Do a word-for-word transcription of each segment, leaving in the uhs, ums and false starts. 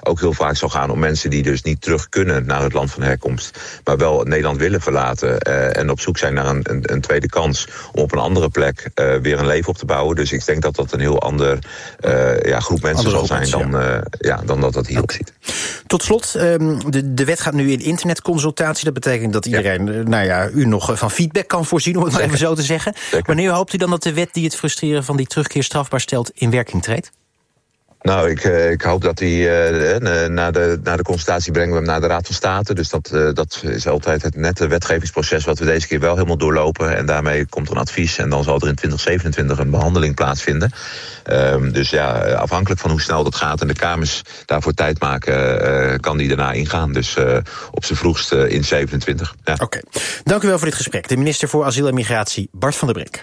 ook heel vaak zal gaan om mensen die dus niet terug kunnen naar het land van herkomst, maar wel Nederland willen verlaten uh, en op zoek zijn naar een, een, een tweede kans om op een andere plek uh, weer een leven op te bouwen. Dus ik denk dat dat een heel ander uh, ja, groep mensen andere zal zijn dan, uh, ja, dan dat dat hier ook ziet. Tot slot, um, de, de wet gaat nu in internetconsultatie. Dat betekent dat iedereen ja. nou ja, u nog van feedback kan voorzien, om het maar even zo te zeggen. Zeker. Wanneer hoopt u dan dat de wet die het frustreren van die terugkeer strafbaar stelt in werking treedt? Nou, ik, uh, ik hoop dat die uh, na, de, na de consultatie brengen we hem naar de Raad van State. Dus dat, uh, dat is altijd het nette wetgevingsproces wat we deze keer wel helemaal doorlopen. En daarmee komt er een advies en dan zal er in twintig zevenentwintig een behandeling plaatsvinden. Um, dus ja, afhankelijk van hoe snel dat gaat en de Kamers daarvoor tijd maken, uh, kan die daarna ingaan. Dus uh, op z'n vroegst uh, in zevenentwintig. Ja. Oké, okay. Dank u wel voor dit gesprek. De minister voor Asiel en Migratie, Bart van der Brink.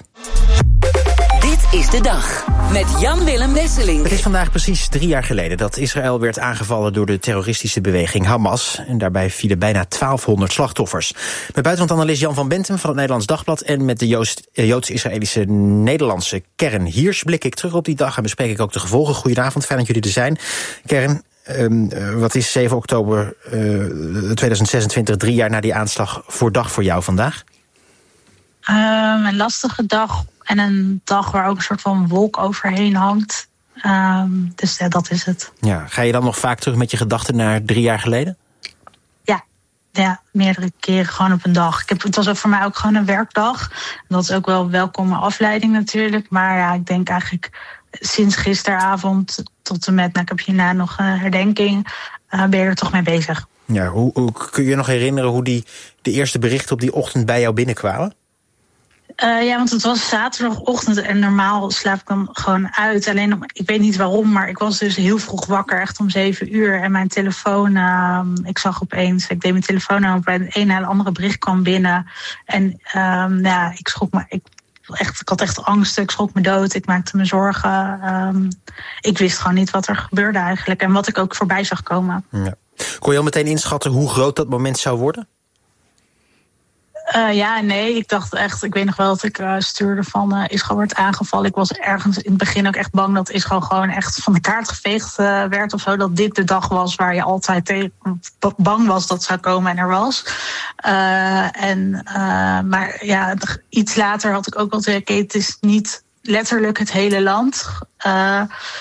Dit is de dag met Jan-Willem Wesseling. Het is vandaag precies drie jaar geleden dat Israël werd aangevallen door de terroristische beweging Hamas. En daarbij vielen bijna twaalfhonderd slachtoffers. Met buitenlandanalist Jan van Bentem van het Nederlands Dagblad en met de Joost, Joods-Israëlische Nederlandse Kern Hiers blik ik terug op die dag en bespreek ik ook de gevolgen. Goedenavond, fijn dat jullie er zijn. Kern, um, wat is zeven oktober uh, tweeduizend zesentwintig, drie jaar na die aanslag, voor dag voor jou vandaag? Um, een lastige dag. En een dag waar ook een soort van wolk overheen hangt. Um, dus ja, dat is het. Ja, ga je dan nog vaak terug met je gedachten naar drie jaar geleden? Ja, ja, meerdere keren gewoon op een dag. Ik heb, het was ook voor mij ook gewoon een werkdag. Dat is ook wel een welkome afleiding natuurlijk. Maar ja, ik denk eigenlijk sinds gisteravond tot en met... Nou, ik heb hierna nog een herdenking. Uh, ben je er toch mee bezig. Ja, hoe, hoe kun je je nog herinneren hoe die, de eerste berichten op die ochtend bij jou binnenkwamen? Uh, ja, want het was zaterdagochtend en normaal slaap ik dan gewoon uit. Alleen, ik weet niet waarom, maar ik was dus heel vroeg wakker, echt om zeven uur. En mijn telefoon, uh, ik zag opeens, ik deed mijn telefoon aan, en het een na het andere bericht kwam binnen. En um, ja, ik schrok me, ik, echt, ik had echt angst, ik schrok me dood, ik maakte me zorgen. Um, ik wist gewoon niet wat er gebeurde eigenlijk en wat ik ook voorbij zag komen. Ja. Kon je al meteen inschatten hoe groot dat moment zou worden? Uh, ja, nee, ik dacht echt, ik weet nog wel dat ik uh, stuurde van uh, Israël wordt aangevallen. Ik was ergens in het begin ook echt bang dat Israël gewoon echt van de kaart geveegd uh, werd of zo. Dat dit de dag was waar je altijd tegen, bang was dat zou komen en er was. Uh, en, uh, maar ja, iets later had ik ook wel te oké, het is niet letterlijk het hele land. Uh,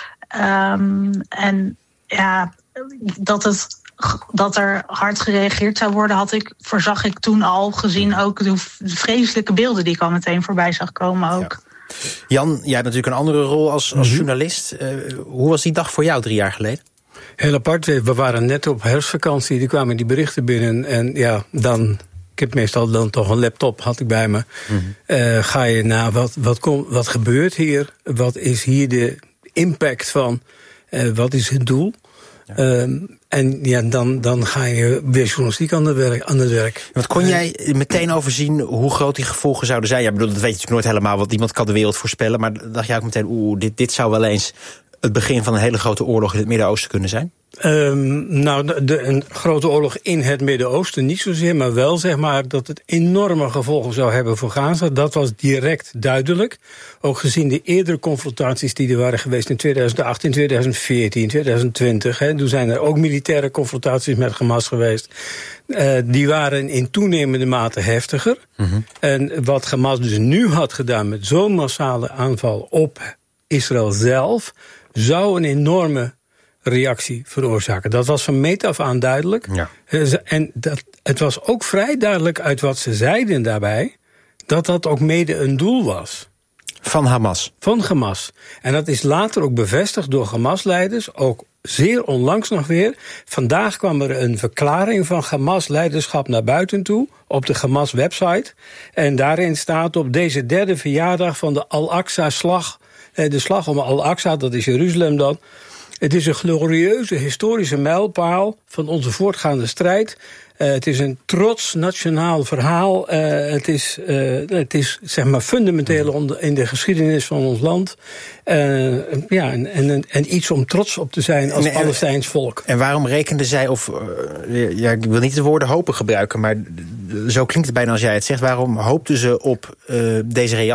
um, en ja, dat het... dat er hard gereageerd zou worden, had ik, voorzag ik toen al, gezien ook de vreselijke beelden die ik al meteen voorbij zag komen ook. Ja. Jan, jij hebt natuurlijk een andere rol als, als journalist. Uh, hoe was die dag voor jou drie jaar geleden? Heel apart. We waren net op herfstvakantie, die kwamen die berichten binnen en ja, dan... Ik heb meestal dan toch een laptop, had ik bij me. Mm-hmm. Uh, ga je naar wat, wat, kom, wat gebeurt hier? Wat is hier de impact van? Uh, wat is het doel? Ja. Um, en ja, dan, dan ga je weer journalistiek aan het werk. Aan het werk. Wat kon jij meteen overzien hoe groot die gevolgen zouden zijn? Ja, bedoel, dat weet je natuurlijk nooit helemaal, want niemand kan de wereld voorspellen. Maar dacht jij ook meteen, oeh, dit, dit zou wel eens het begin van een hele grote oorlog in het Midden-Oosten kunnen zijn? Um, nou, de, een grote oorlog in het Midden-Oosten niet zozeer, maar wel zeg maar dat het enorme gevolgen zou hebben voor Gaza. Dat was direct duidelijk. Ook gezien de eerdere confrontaties die er waren geweest in tweeduizend acht, in tweeduizend veertien, tweeduizend twintig. Hè, toen zijn er ook militaire confrontaties met Hamas geweest. Uh, die waren in toenemende mate heftiger. Mm-hmm. En wat Hamas dus nu had gedaan met zo'n massale aanval op Israël zelf, zou een enorme reactie veroorzaken. Dat was van meet af aan duidelijk. Ja. En dat, het was ook vrij duidelijk uit wat ze zeiden daarbij, dat dat ook mede een doel was. Van Hamas? Van Hamas. En dat is later ook bevestigd door Hamas-leiders, ook zeer onlangs nog weer. Vandaag kwam er een verklaring van Hamas-leiderschap naar buiten toe, op de Hamas-website. En daarin staat op deze derde verjaardag van de Al-Aqsa-slag, de slag om Al-Aqsa, dat is Jeruzalem dan. Het is een glorieuze historische mijlpaal van onze voortgaande strijd. Uh, het is een trots nationaal verhaal. Uh, het is, uh, het is zeg maar fundamenteel in de geschiedenis van ons land. Uh, ja, en, en, en iets om trots op te zijn als nee, Palestijns volk. En waarom rekenden zij, of uh, ja, ik wil niet de woorden hopen gebruiken, maar zo klinkt het bijna als jij het zegt. Waarom hoopten ze op uh, deze reactie?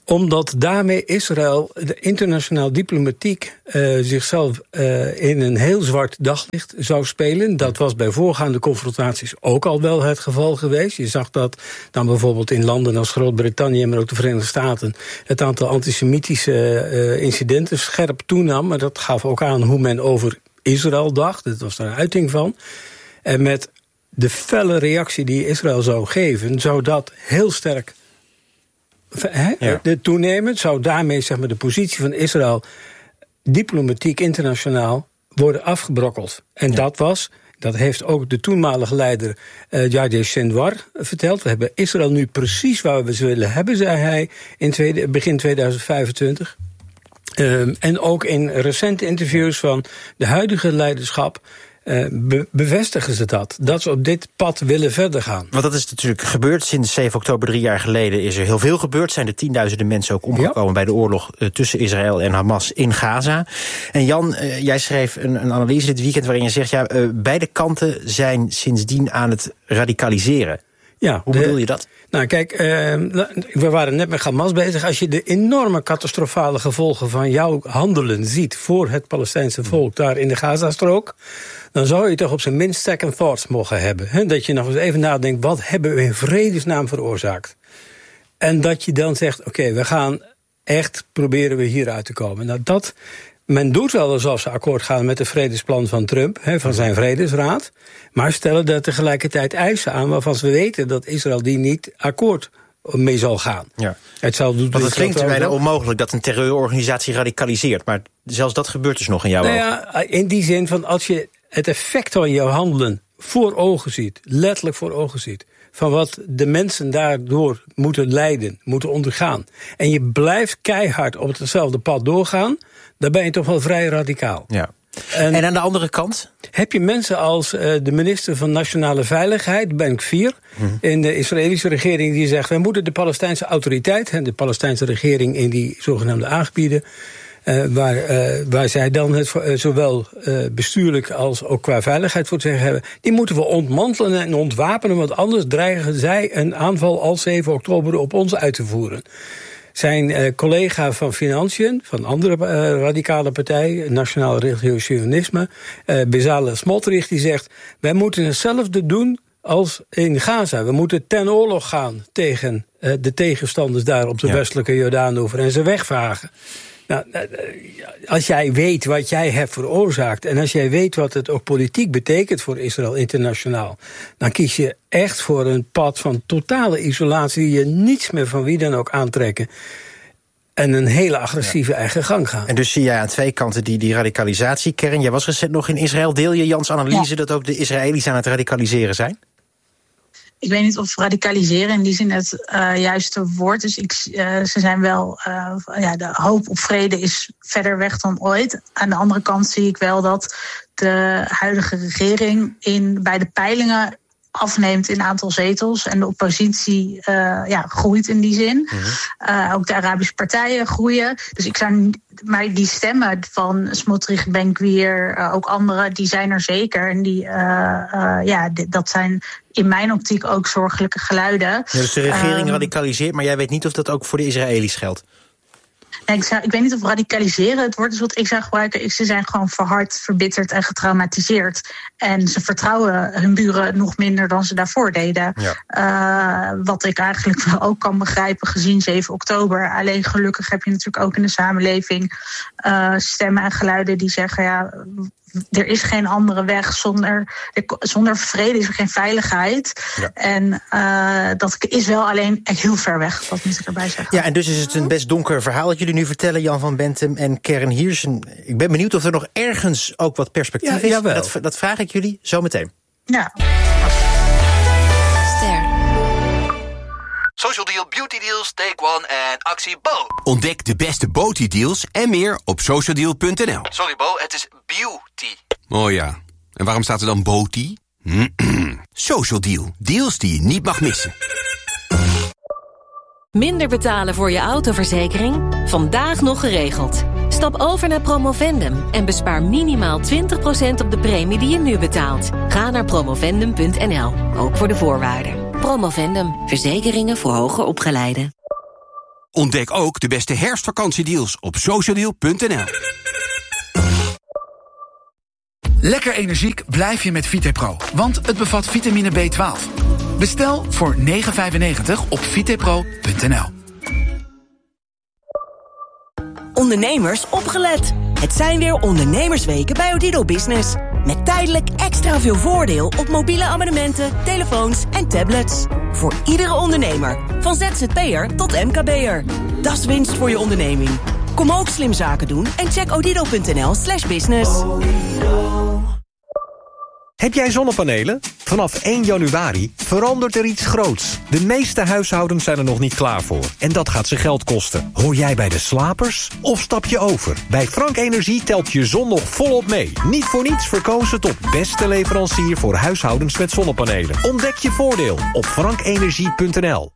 Omdat daarmee Israël, de internationaal diplomatiek, uh, zichzelf uh, in een heel zwart daglicht zou spelen. Dat was bij voorgaande confrontaties ook al wel het geval geweest. Je zag dat dan bijvoorbeeld in landen als Groot-Brittannië, maar ook de Verenigde Staten, het aantal antisemitische uh, incidenten scherp toenam. Maar dat gaf ook aan hoe men over Israël dacht. Dat was daar een uiting van. En met de felle reactie die Israël zou geven, zou dat heel sterk He, ja. de toenemend zou daarmee zeg maar, de positie van Israël diplomatiek internationaal worden afgebrokkeld. En ja. dat was, dat heeft ook de toenmalige leider uh, Yadeh Sinwar verteld. We hebben Israël nu precies waar we ze willen hebben, zei hij in tweede, begin tweeduizend vijfentwintig. Um, en ook in recente interviews van de huidige leiderschap Uh, be- bevestigen ze dat. Dat ze op dit pad willen verder gaan. Want dat is natuurlijk gebeurd. Sinds zeven oktober drie jaar geleden is er heel veel gebeurd. Zijn er tienduizenden mensen ook omgekomen ja. bij de oorlog uh, tussen Israël en Hamas in Gaza. En Jan, uh, jij schreef een, een analyse dit weekend waarin je zegt, ja, uh, beide kanten zijn sindsdien aan het radicaliseren. Ja, Hoe de, bedoel je dat? Nou kijk, uh, we waren net met Hamas bezig. Als je de enorme catastrofale gevolgen van jouw handelen ziet voor het Palestijnse volk daar in de Gazastrook, dan zou je toch op zijn minst second thoughts mogen hebben. He, dat je nog eens even nadenkt, wat hebben we in vredesnaam veroorzaakt? En dat je dan zegt, oké, okay, we gaan echt proberen we hieruit te komen. Nou, dat, men doet wel alsof ze akkoord gaan met het vredesplan van Trump, he, van zijn vredesraad, maar stellen daar tegelijkertijd eisen aan waarvan ze weten dat Israël die niet akkoord mee zal gaan. Ja. Het, zal doen Want het klinkt bijna onmogelijk dat een terreurorganisatie radicaliseert, maar zelfs dat gebeurt dus nog in jouw nou ogen. Ja, in die zin van als je het effect van jouw handelen voor ogen ziet, letterlijk voor ogen ziet, van wat de mensen daardoor moeten lijden, moeten ondergaan, en je blijft keihard op hetzelfde pad doorgaan, dan ben je toch wel vrij radicaal. Ja. En, en aan de andere kant? Heb je mensen als uh, de minister van Nationale Veiligheid, Ben Gvir, hmm. in de Israëlische regering, die zegt, wij moeten de Palestijnse autoriteit, en de Palestijnse regering in die zogenaamde aangebieden, Uh, waar, uh, waar zij dan het uh, zowel uh, bestuurlijk als ook qua veiligheid voor te zeggen hebben, die moeten we ontmantelen en ontwapenen, want anders dreigen zij een aanval als zeven oktober op ons uit te voeren. Zijn uh, collega van Financiën, van een andere uh, radicale partij, Nationaal Religieus Zionisme, uh, Bezalel Smotrich, die zegt, wij moeten hetzelfde doen als in Gaza. We moeten ten oorlog gaan tegen uh, de tegenstanders daar op de ja. westelijke Jordaanoever en ze wegvagen. Nou, als jij weet wat jij hebt veroorzaakt en als jij weet wat het ook politiek betekent voor Israël internationaal, dan kies je echt voor een pad van totale isolatie, die je niets meer van wie dan ook aantrekken en een hele agressieve ja. eigen gang gaan. En dus zie jij aan twee kanten die, die radicalisatie. Kern, jij was recent nog in Israël. Deel je Jans analyse ja. dat ook de Israëli's aan het radicaliseren zijn? Ik weet niet of radicaliseren in die zin het uh, juiste woord is. Ik, uh, ze zijn wel, uh, ja, de hoop op vrede is verder weg dan ooit. Aan de andere kant zie ik wel dat de huidige regering in, bij de peilingen afneemt in aantal zetels en de oppositie uh, ja, groeit in die zin. Mm-hmm. Uh, ook de Arabische partijen groeien. Dus ik zou, maar die stemmen van Smotrich, Ben Gvir, uh, ook anderen, die zijn er zeker. En die, uh, uh, ja, die, dat zijn in mijn optiek ook zorgelijke geluiden. Ja, dus de regering um, radicaliseert, maar jij weet niet of dat ook voor de Israëli's geldt? Nee, ik, zou, ik weet niet of radicaliseren het woord is wat ik zou gebruiken. Ze zijn gewoon verhard, verbitterd en getraumatiseerd. En ze vertrouwen hun buren nog minder dan ze daarvoor deden. Ja. Uh, wat ik eigenlijk ook kan begrijpen gezien zeven oktober. Alleen gelukkig heb je natuurlijk ook in de samenleving uh, stemmen en geluiden die zeggen, ja, er is geen andere weg. Zonder, zonder vrede is er geen veiligheid. Ja. En uh, dat is wel alleen heel ver weg, dat moet ik erbij zeggen. Ja, en dus is het een best donker verhaal dat jullie nu vertellen, Jan van Bentem en Kern Hiersen. Ik ben benieuwd of er nog ergens ook wat perspectief ja, is. Jawel. Dat, dat vraag ik jullie zo meteen. Ja. Ster. Social Deal, Beauty Deals, Take One en actie Bo. Ontdek de beste Beauty Deals en meer op social deal punt n l. Sorry Bo, het is beauty. Oh ja, en waarom staat er dan Beauty? Social Deal, deals die je niet mag missen. Minder betalen voor je autoverzekering? Vandaag nog geregeld. Stap over naar Promovendum en bespaar minimaal twintig procent op de premie die je nu betaalt. Ga naar promovendum punt n l, ook voor de voorwaarden. Promovendum, verzekeringen voor hoger opgeleiden. Ontdek ook de beste herfstvakantiedeals op socialdeal punt n l. Lekker energiek blijf je met Vitepro, want het bevat vitamine B twaalf. Bestel voor negen vijfennegentig op vitepro punt n l. Ondernemers opgelet. Het zijn weer ondernemersweken bij Odido Business. Met tijdelijk extra veel voordeel op mobiele abonnementen, telefoons en tablets. Voor iedere ondernemer, van Z Z P'er tot M K B'er. Dat is winst voor je onderneming. Kom ook slim zaken doen en check odido punt n l slash business. Heb jij zonnepanelen? Vanaf één januari verandert er iets groots. De meeste huishoudens zijn er nog niet klaar voor. En dat gaat ze geld kosten. Hoor jij bij de slapers? Of stap je over? Bij Frank Energie telt je zon nog volop mee. Niet voor niets verkozen tot beste leverancier voor huishoudens met zonnepanelen. Ontdek je voordeel op frank energie punt n l.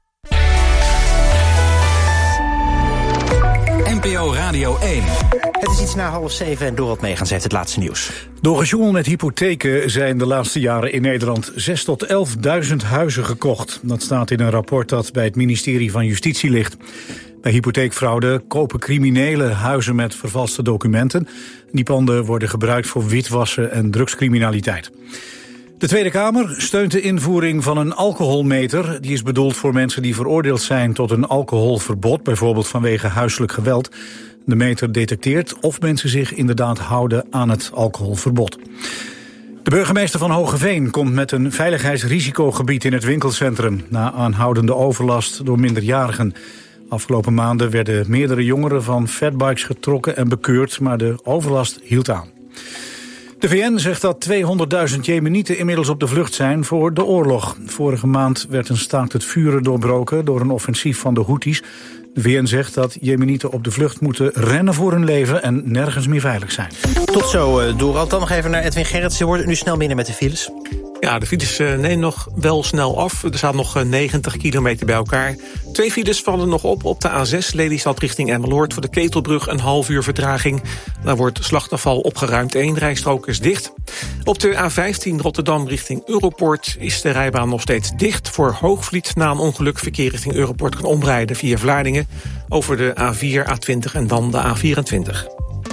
N P O Radio één. Het is iets na half zeven en Dorot Megens heeft het laatste nieuws. Door gejoemel met hypotheken zijn de laatste jaren in Nederland zes tot elfduizend huizen gekocht. Dat staat in een rapport dat bij het ministerie van Justitie ligt. Bij hypotheekfraude kopen criminelen huizen met vervalste documenten. Die panden worden gebruikt voor witwassen en drugscriminaliteit. De Tweede Kamer steunt de invoering van een alcoholmeter. Die is bedoeld voor mensen die veroordeeld zijn tot een alcoholverbod, bijvoorbeeld vanwege huiselijk geweld. De meter detecteert of mensen zich inderdaad houden aan het alcoholverbod. De burgemeester van Hoogeveen komt met een veiligheidsrisicogebied in het winkelcentrum na aanhoudende overlast door minderjarigen. Afgelopen maanden werden meerdere jongeren van fatbikes getrokken en bekeurd, maar de overlast hield aan. De V N zegt dat tweehonderdduizend Jemenieten inmiddels op de vlucht zijn voor de oorlog. Vorige maand werd een staakt het vuren doorbroken door een offensief van de Houthis. De V N zegt dat Jemenieten op de vlucht moeten rennen voor hun leven en nergens meer veilig zijn. Tot zo, uh, Dorald. Dan nog even naar Edwin Gerritsen. Ze worden nu snel binnen met de files. Ja, de files uh, nemen nog wel snel af. Er staan nog uh, negentig kilometer bij elkaar. Twee files vallen nog op op de A zes Lelystad richting Emmeloord. Voor de Ketelbrug een half uur vertraging. Daar wordt slachtafval opgeruimd. Eén rijstrook is dicht. Op de A vijftien Rotterdam richting Europoort is de rijbaan nog steeds dicht. Voor Hoogvliet na een ongeluk verkeer richting Europoort kan omrijden via Vlaardingen. Over de A vier, A twintig en dan de A vierentwintig.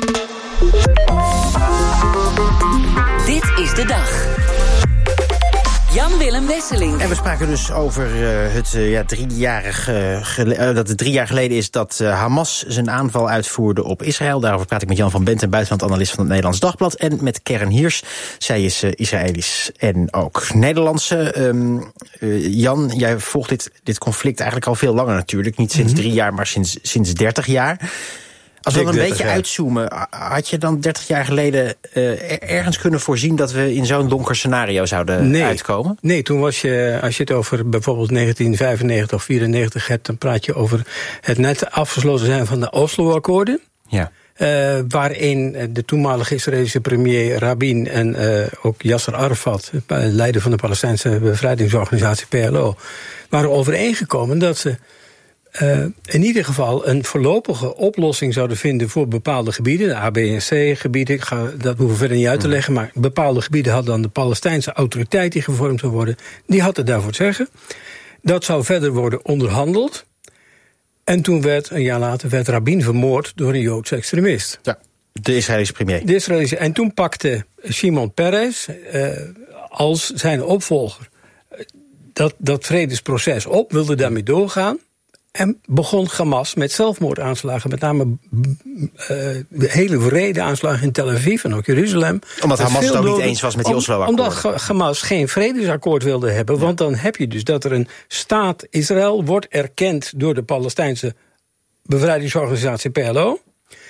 Dit is de dag. Jan-Willem Wesseling. En we spraken dus over uh, het, uh, ja, driejarig, uh, gele- uh, dat het drie jaar geleden is dat uh, Hamas zijn aanval uitvoerde op Israël. Daarover praat ik met Jan van Bentum, buitenlandanalist van het Nederlands Dagblad. En met Karen Hiers. Zij is uh, Israëlisch en ook Nederlandse. Um, uh, Jan, jij volgt dit, dit conflict eigenlijk al veel langer natuurlijk. Niet sinds mm-hmm. drie jaar, maar sinds, sinds dertig jaar. Als we dan een beetje jaar. uitzoomen, had je dan dertig jaar geleden uh, ergens kunnen voorzien dat we in zo'n donker scenario zouden nee, uitkomen? Nee, toen was je, als je het over bijvoorbeeld negentien vijfennegentig of vierennegentig hebt, dan praat je over het net afgesloten zijn van de Oslo-akkoorden. Ja. Uh, waarin de toenmalige Israëlische premier Rabin en uh, ook Yasser Arafat, leider van de Palestijnse bevrijdingsorganisatie P L O, waren overeengekomen dat ze Uh, in ieder geval een voorlopige oplossing zouden vinden voor bepaalde gebieden. De A, B en C gebieden, ik ga, dat hoeven we verder niet uit te leggen. Maar bepaalde gebieden had dan de Palestijnse autoriteit die gevormd zou worden. Die had het daarvoor te zeggen. Dat zou verder worden onderhandeld. En toen werd, een jaar later, werd Rabin vermoord door een Joodse extremist. Ja, de Israëlische premier. De Israëlische, en toen pakte Shimon Peres uh, als zijn opvolger dat, dat vredesproces op, wilde daarmee doorgaan. En begon Hamas met zelfmoordaanslagen. Met name uh, de hele wrede aanslagen in Tel Aviv en ook Jeruzalem. Omdat Hamas het ook niet eens was met die Oslo-akkoorden. Omdat Hamas geen vredesakkoord wilde hebben. Ja. Want dan heb je dus dat er een staat Israël wordt erkend door de Palestijnse bevrijdingsorganisatie P L O.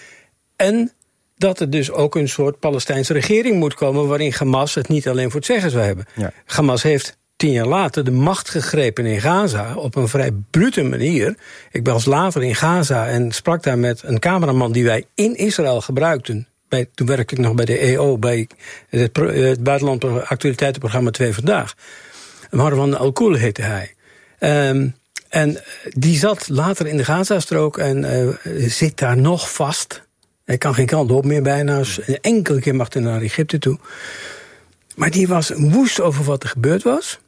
En dat er dus ook een soort Palestijnse regering moet komen waarin Hamas het niet alleen voor het zeggen zou hebben. Ja. Hamas heeft tien jaar later de macht gegrepen in Gaza op een vrij brute manier. Ik was later in Gaza en sprak daar met een cameraman die wij in Israël gebruikten. Bij, toen werkte ik nog bij de E O, bij het, pro, het buitenland actualiteitenprogramma Twee Vandaag. Marwan Al-Kul heette hij. Um, en die zat later in de Gazastrook en uh, zit daar nog vast. Hij kan geen kant op meer bijna. Een enkele keer mag hij naar Egypte toe. Maar die was woest over wat er gebeurd was.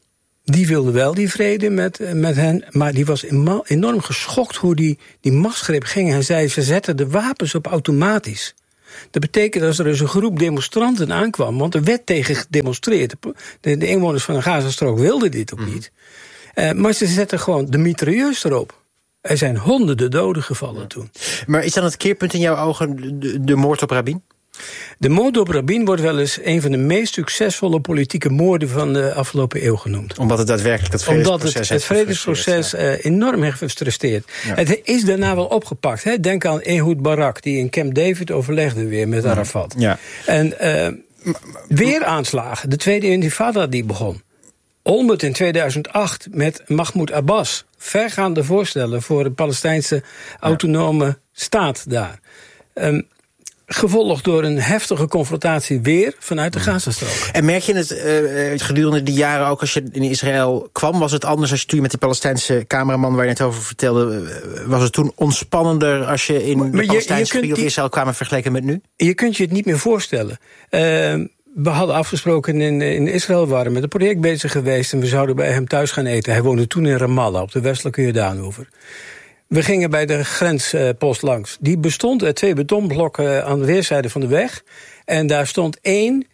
Die wilde wel die vrede met, met hen, maar die was enorm geschokt hoe die, die machtsgreep ging. Hij zei, ze zetten de wapens op automatisch. Dat betekent dat er dus een groep demonstranten aankwam, want er werd tegen gedemonstreerd. De, de inwoners van de Gazastrook wilden dit ook niet. Uh, maar ze zetten gewoon de mitrailleurs erop. Er zijn honderden doden gevallen ja. toen. Maar is dan het keerpunt in jouw ogen de, de moord op Rabin? De moord op Rabin wordt wel eens een van de meest succesvolle politieke moorden van de afgelopen eeuw genoemd. Omdat het daadwerkelijk het vredesproces Omdat het, het vredesproces ja. uh, enorm heeft gefrustreerd. Ja. Het is daarna wel opgepakt. Hè? Denk aan Ehud Barak, die in Camp David overlegde weer met Arafat. Ja. En uh, weer aanslagen. De tweede intifada die begon. Olmert in tweeduizend acht met Mahmoud Abbas. Vergaande voorstellen voor de Palestijnse autonome ja. staat daar. Um, Gevolgd door een heftige confrontatie weer vanuit de Gazastrook. En merk je het uh, gedurende die jaren ook als je in Israël kwam? Was het anders als je toen met die Palestijnse cameraman waar je net over vertelde? Was het toen ontspannender als je in de Palestijnse gebied of Israël kwam vergeleken met nu? Je kunt je het niet meer voorstellen. Uh, We hadden afgesproken in, in Israël, we waren met een project bezig geweest en we zouden bij hem thuis gaan eten. Hij woonde toen in Ramallah op de westelijke Jordaanoever. We gingen bij de grenspost langs. Die bestond uit twee betonblokken aan de weerszijden van de weg. En daar stond één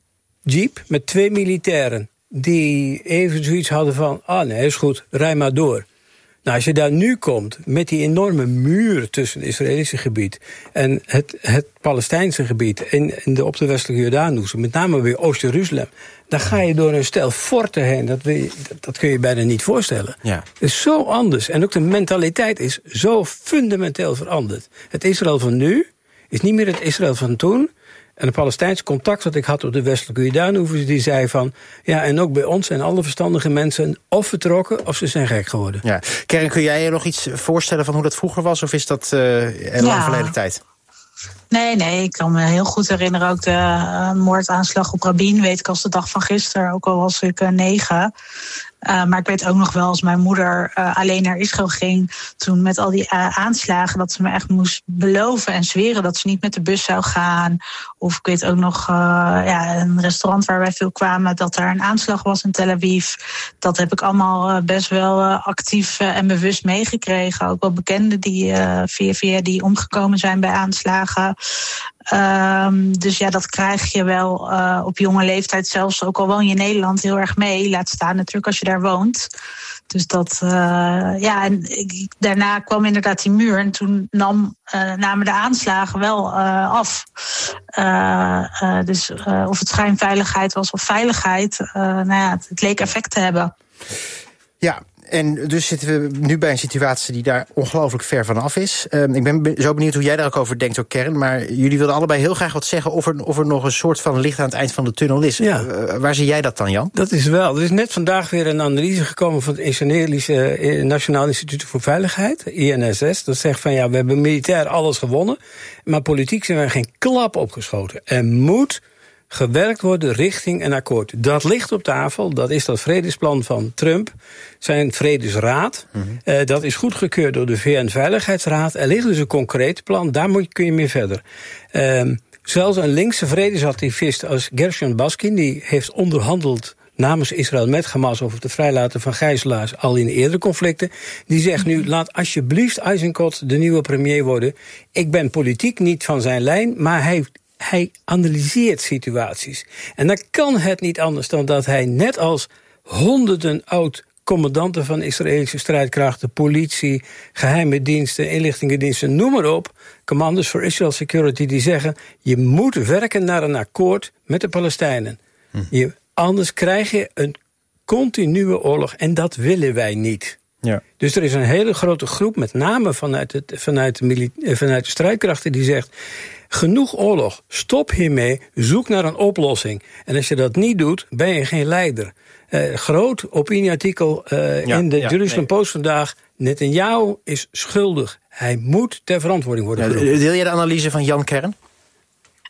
jeep met twee militairen. Die even zoiets hadden van, ah nee, is goed, rij maar door. Nou, als je daar nu komt met die enorme muur tussen het Israëlische gebied en het, het Palestijnse gebied in, in de, op de westelijke Jordaanoever, met name bij Oost-Jeruzalem, dan ga je door een stel forten heen. Dat, wil je, dat, dat kun je bijna niet voorstellen. Ja. Het is zo anders. En ook de mentaliteit is zo fundamenteel veranderd. Het Israël van nu is niet meer het Israël van toen. En het Palestijnse contact dat ik had op de westelijke Jordaanoever, die zei van, ja, en ook bij ons zijn alle verstandige mensen of vertrokken of ze zijn gek geworden. Ja. Karen, kun jij je nog iets voorstellen van hoe dat vroeger was, of is dat uh, een lang verleden tijd? Nee, nee, ik kan me heel goed herinneren ook de uh, moordaanslag op Rabin, weet ik als de dag van gisteren, ook al was ik uh, negen. Uh, maar ik weet ook nog wel als mijn moeder uh, alleen naar Israël ging, toen met al die uh, aanslagen, dat ze me echt moest beloven en zweren dat ze niet met de bus zou gaan. Of ik weet ook nog uh, ja, een restaurant waar wij veel kwamen, dat daar een aanslag was in Tel Aviv. Dat heb ik allemaal uh, best wel uh, actief uh, en bewust meegekregen. Ook wel bekenden die uh, via via die omgekomen zijn bij aanslagen. Um, dus ja, dat krijg je wel uh, op jonge leeftijd, zelfs ook al woon je in Nederland, heel erg mee. Laat staan natuurlijk als je daar woont. Dus dat, uh, ja, en ik, daarna kwam inderdaad die muur en toen nam, uh, namen de aanslagen wel uh, af. Uh, uh, dus uh, of het schijnveiligheid was of veiligheid, uh, nou ja, het, het leek effect te hebben. Ja. En dus zitten we nu bij een situatie die daar ongelooflijk ver vanaf is. Uh, ik ben zo benieuwd hoe jij daar ook over denkt, ook Karen. Maar jullie wilden allebei heel graag wat zeggen of er, of er nog een soort van licht aan het eind van de tunnel is. Ja. Uh, waar zie jij dat dan, Jan? Dat is wel. Er is net vandaag weer een analyse gekomen van het Israëlische Nationaal Instituut voor Veiligheid, I N S S. Dat zegt van ja, we hebben militair alles gewonnen, maar politiek zijn we geen klap opgeschoten. Er moet gewerkt worden richting een akkoord. Dat ligt op tafel, dat is dat vredesplan van Trump, zijn vredesraad. Mm-hmm. Uh, dat is goedgekeurd door de V N-veiligheidsraad. Er ligt dus een concreet plan, daar moet, kun je mee verder. Uh, zelfs een linkse vredesactivist als Gershon Baskin, die heeft onderhandeld namens Israël met Hamas over het vrijlaten van gijzelaars al in eerdere conflicten. Die zegt nu, laat alsjeblieft Eisenkot de nieuwe premier worden. Ik ben politiek niet van zijn lijn, maar hij Hij analyseert situaties. En dan kan het niet anders dan dat hij, net als honderden oud-commandanten van Israëlische strijdkrachten, politie, geheime diensten, inlichtingendiensten, noem maar op, Commanders for Israel Security, die zeggen, je moet werken naar een akkoord met de Palestijnen. Hm. Je, anders krijg je een continue oorlog en dat willen wij niet. Ja. Dus er is een hele grote groep, met name vanuit, het, vanuit, de, milita- vanuit de strijdkrachten, die zegt, genoeg oorlog, stop hiermee, zoek naar een oplossing. En als je dat niet doet, ben je geen leider. Uh, groot opinieartikel uh, ja, in de ja, Jerusalem nee. Post vandaag. Netanyahu is schuldig. Hij moet ter verantwoording worden geroepen. Ja, deel jij de analyse van Jan Kern?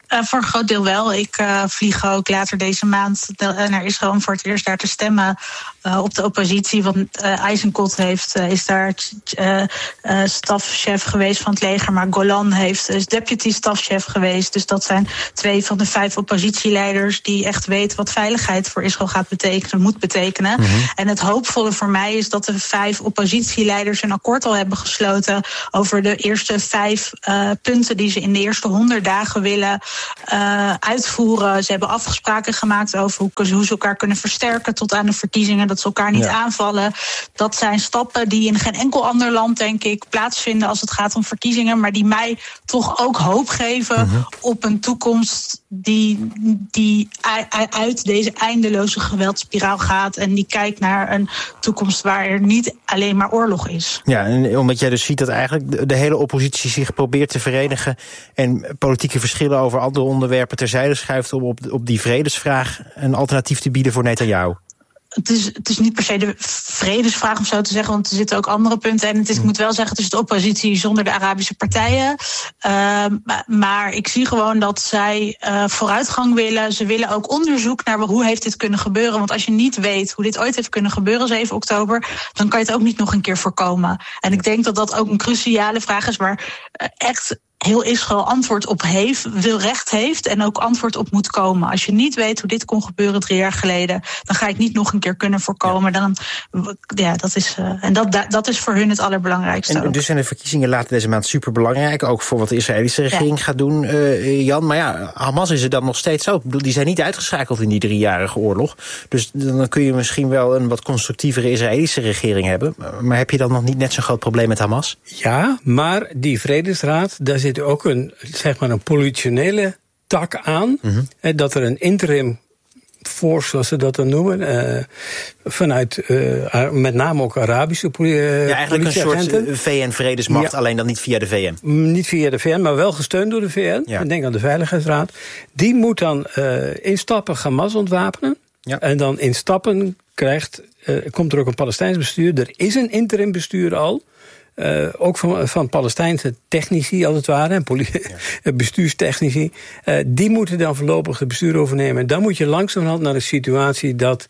Uh, voor een groot deel wel. Ik uh, vlieg ook later deze maand naar Israël om voor het eerst daar te stemmen uh, op de oppositie. Want uh, Eisenkot heeft, uh, is daar uh, uh, stafchef geweest van het leger, maar Golan heeft, is deputy stafchef geweest. Dus dat zijn twee van de vijf oppositieleiders die echt weten wat veiligheid voor Israël gaat betekenen, moet betekenen. Mm-hmm. En het hoopvolle voor mij is dat de vijf oppositieleiders een akkoord al hebben gesloten over de eerste vijf uh, punten die ze in de eerste honderd dagen willen uh, uitvoeren. Ze hebben afspraken gemaakt over hoe, hoe ze elkaar kunnen versterken tot aan de verkiezingen, dat ze elkaar niet ja. aanvallen. Dat zijn stappen die in geen enkel ander land, denk ik, plaatsvinden als het gaat om verkiezingen, maar die mij toch ook hoop geven mm-hmm. op een toekomst die, die uit deze eindeloze geweldspiraal gaat en die kijkt naar een toekomst waar er niet alleen maar oorlog is. Ja, en omdat jij dus ziet dat eigenlijk de hele oppositie zich probeert te verenigen en politieke verschillen over andere onderwerpen terzijde schuift om op, op die vredesvraag een alternatief te bieden voor Netanyahu. Het is, het is niet per se de vredesvraag om zo te zeggen, want er zitten ook andere punten. En het is, ik moet wel zeggen, het is de oppositie zonder de Arabische partijen. Uh, maar, maar ik zie gewoon dat zij uh, vooruitgang willen. Ze willen ook onderzoek naar hoe heeft dit kunnen gebeuren. Want als je niet weet hoe dit ooit heeft kunnen gebeuren, zeven oktober... dan kan je het ook niet nog een keer voorkomen. En ik denk dat dat ook een cruciale vraag is waar uh, echt heel Israël antwoord op heeft, wil recht heeft en ook antwoord op moet komen. Als je niet weet hoe dit kon gebeuren drie jaar geleden, dan ga je het niet nog een keer kunnen voorkomen. Dan, ja, dat is, uh, en dat, dat is voor hun het allerbelangrijkste. En dus zijn de verkiezingen later deze maand superbelangrijk, ook voor wat de Israëlische regering ja. gaat doen, uh, Jan. Maar ja, Hamas is er dan nog steeds zo. Ik bedoel, die zijn niet uitgeschakeld in die driejarige oorlog. Dus dan kun je misschien wel een wat constructievere Israëlische regering hebben. Maar heb je dan nog niet net zo'n groot probleem met Hamas? Ja, maar die Vredesraad, daar zit er ook een, zeg maar een politionele tak aan. Mm-hmm. Hè, dat er een interim force, zoals ze dat dan noemen, uh, vanuit uh, met name ook Arabische poli- uh, ja, eigenlijk een soort V N-vredesmacht, ja. alleen dan niet via de V N. Niet via de V N, maar wel gesteund door de V N. Ja. Ik denk aan de Veiligheidsraad. Die moet dan uh, in stappen Hamas ontwapenen. Ja. En dan in stappen krijgt, uh, komt er ook een Palestijns bestuur. Er is een interim bestuur al. Uh, ook van, van Palestijnse technici, als het ware, en poli- ja. bestuurstechnici. Uh, die moeten dan voorlopig het bestuur overnemen. En dan moet je langzamerhand naar een situatie dat